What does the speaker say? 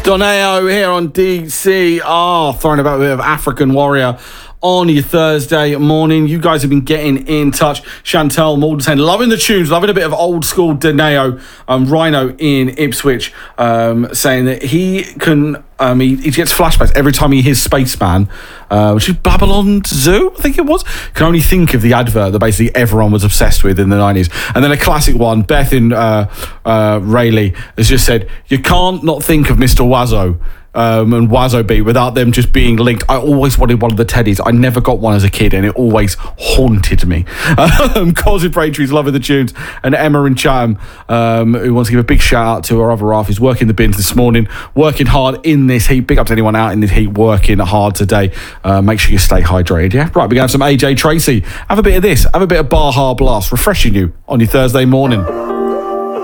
Doneo here on DCR, throwing about a bit of African Warrior on your Thursday morning. You guys have been getting in touch. Chantel Malden saying, loving the tunes, loving a bit of old school Doneo. Rhino in Ipswich saying that he can, he gets flashbacks every time he hears Spaceman, which is Babylon Zoo, I think it was. Can only think of the advert that basically everyone was obsessed with in the 90s. And then a classic one, Beth in Rayleigh has just said, you can't not think of Mr. Wazzo. And Wazzo Beat without them just being linked. I always wanted one of the teddies. I never got one as a kid and it always haunted me. Cos in Braintree's loving the tunes, and Emma in Chatham who wants to give a big shout out to her other half who's working the bins this morning, working hard in this heat. Big up to anyone out in this heat working hard today. Make sure you stay hydrated, yeah? Right, we're going to have some AJ Tracy. Have a bit of this, have a bit of Baja Blast, refreshing you on your Thursday morning.